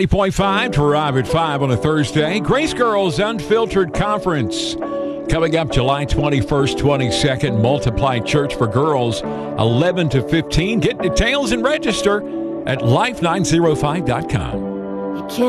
8.5 to arrive at 5 on a Thursday. Grace Girls Unfiltered Conference. Coming up July 21st, 22nd, Multiply Church for Girls, 11 to 15. Get details and register at life905.com.